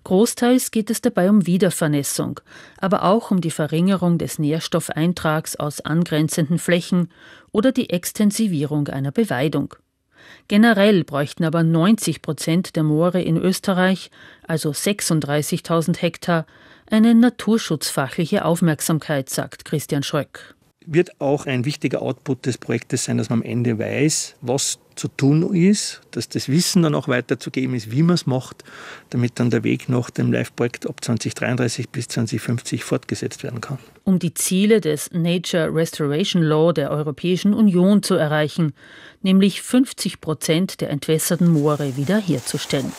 Großteils geht es dabei um Wiedervernässung, aber auch um die Verringerung des Nährstoffeintrags aus angrenzenden Flächen oder die Extensivierung einer Beweidung. Generell bräuchten aber 90% der Moore in Österreich, also 36.000 Hektar, eine naturschutzfachliche Aufmerksamkeit, sagt Christian Schröck. Wird auch ein wichtiger Output des Projektes sein, dass man am Ende weiß, was zu tun ist, dass das Wissen dann auch weiterzugeben ist, wie man es macht, damit dann der Weg nach dem LIFE-Projekt ab 2033 bis 2050 fortgesetzt werden kann. Um die Ziele des Nature Restoration Law der Europäischen Union zu erreichen, nämlich 50% der entwässerten Moore wiederherzustellen.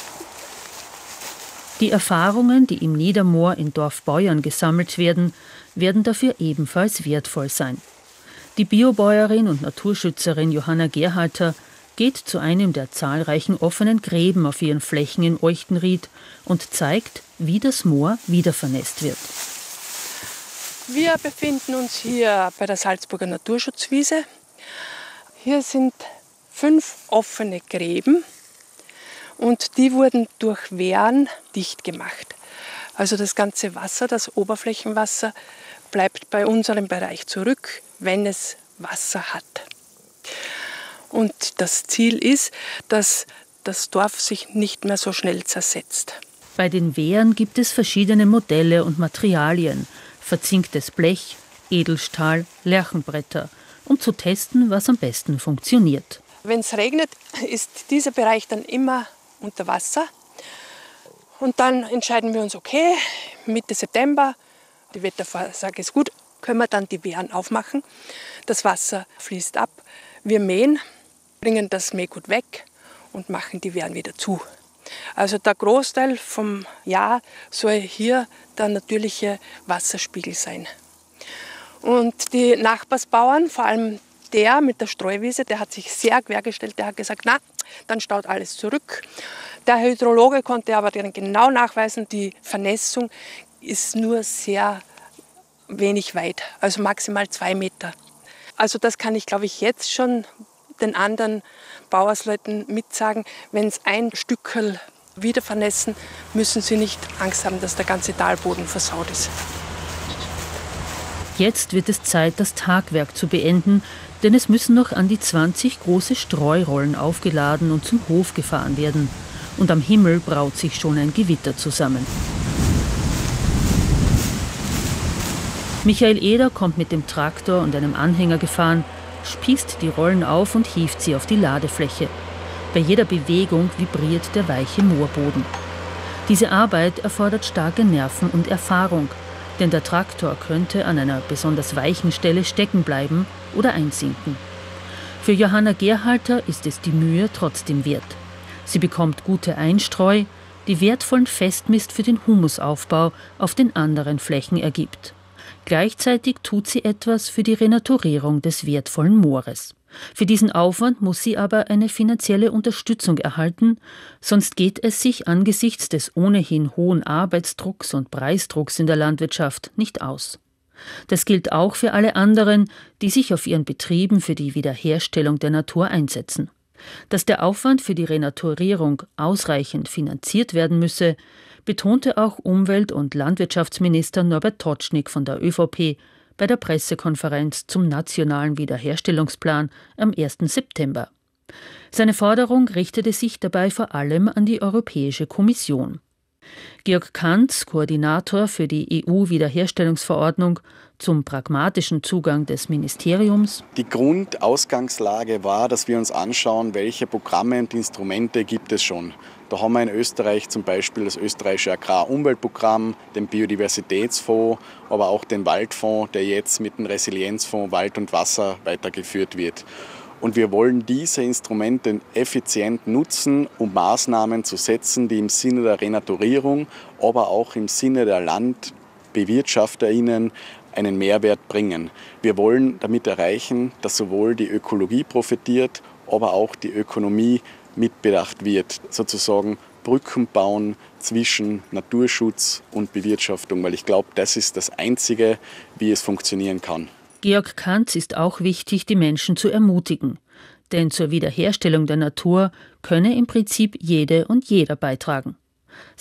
Die Erfahrungen, die im Niedermoor in Dorfbeuern gesammelt werden dafür ebenfalls wertvoll sein. Die Biobäuerin und Naturschützerin Johanna Gerhalter geht zu einem der zahlreichen offenen Gräben auf ihren Flächen in Euchtenried und zeigt, wie das Moor wiedervernässt wird. Wir befinden uns hier bei der Salzburger Naturschutzwiese. Hier sind 5 offene Gräben und die wurden durch Wehren dicht gemacht. Also das ganze Wasser, das Oberflächenwasser, bleibt bei unserem Bereich zurück, wenn es Wasser hat. Und das Ziel ist, dass das Dorf sich nicht mehr so schnell zersetzt. Bei den Wehren gibt es verschiedene Modelle und Materialien, verzinktes Blech, Edelstahl, Lärchenbretter, um zu testen, was am besten funktioniert. Wenn es regnet, ist dieser Bereich dann immer unter Wasser. Und dann entscheiden wir uns, okay, Mitte September, die Wettervorhersage ist gut, können wir dann die Wehren aufmachen. Das Wasser fließt ab. Wir mähen, bringen das Mähgut weg und machen die Wehren wieder zu. Also der Großteil vom Jahr soll hier der natürliche Wasserspiegel sein. Und die Nachbarsbauern, vor allem der mit der Streuwiese, der hat sich sehr quergestellt, der hat gesagt, na, dann staut alles zurück. Der Hydrologe konnte aber genau nachweisen, die Vernässung ist nur sehr wenig weit, also maximal 2 Meter. Also das kann ich, glaube ich, jetzt schon den anderen Bauersleuten mitsagen. Wenn es ein Stückerl wieder vernässen, müssen sie nicht Angst haben, dass der ganze Talboden versaut ist. Jetzt wird es Zeit, das Tagwerk zu beenden, denn es müssen noch an die 20 große Streurollen aufgeladen und zum Hof gefahren werden. Und am Himmel braut sich schon ein Gewitter zusammen. Michael Eder kommt mit dem Traktor und einem Anhänger gefahren, spießt die Rollen auf und hieft sie auf die Ladefläche. Bei jeder Bewegung vibriert der weiche Moorboden. Diese Arbeit erfordert starke Nerven und Erfahrung, denn der Traktor könnte an einer besonders weichen Stelle stecken bleiben oder einsinken. Für Johanna Gerhalter ist es die Mühe trotzdem wert. Sie bekommt gute Einstreu, die wertvollen Festmist für den Humusaufbau auf den anderen Flächen ergibt. Gleichzeitig tut sie etwas für die Renaturierung des wertvollen Moores. Für diesen Aufwand muss sie aber eine finanzielle Unterstützung erhalten, sonst geht es sich angesichts des ohnehin hohen Arbeitsdrucks und Preisdrucks in der Landwirtschaft nicht aus. Das gilt auch für alle anderen, die sich auf ihren Betrieben für die Wiederherstellung der Natur einsetzen. Dass der Aufwand für die Renaturierung ausreichend finanziert werden müsse, betonte auch Umwelt- und Landwirtschaftsminister Norbert Totschnig von der ÖVP bei der Pressekonferenz zum Nationalen Wiederherstellungsplan am 1. September. Seine Forderung richtete sich dabei vor allem an die Europäische Kommission. Georg Kantz, Koordinator für die EU-Wiederherstellungsverordnung, zum pragmatischen Zugang des Ministeriums. Die Grundausgangslage war, dass wir uns anschauen, welche Programme und Instrumente gibt es schon. Da haben wir in Österreich zum Beispiel das österreichische Agrarumweltprogramm, den Biodiversitätsfonds, aber auch den Waldfonds, der jetzt mit dem Resilienzfonds Wald und Wasser weitergeführt wird. Und wir wollen diese Instrumente effizient nutzen, um Maßnahmen zu setzen, die im Sinne der Renaturierung, aber auch im Sinne der LandbewirtschafterInnen einen Mehrwert bringen. Wir wollen damit erreichen, dass sowohl die Ökologie profitiert, aber auch die Ökonomie mitbedacht wird. Sozusagen Brücken bauen zwischen Naturschutz und Bewirtschaftung, weil ich glaube, das ist das Einzige, wie es funktionieren kann. Georg Kantz ist auch wichtig, die Menschen zu ermutigen. Denn zur Wiederherstellung der Natur könne im Prinzip jede und jeder beitragen.